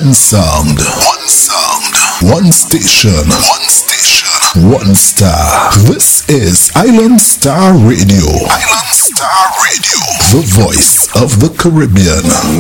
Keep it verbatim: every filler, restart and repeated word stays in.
One sound. One sound. One station. One station. One star. This is Island Star Radio. Island Star Radio. The voice of the Caribbean.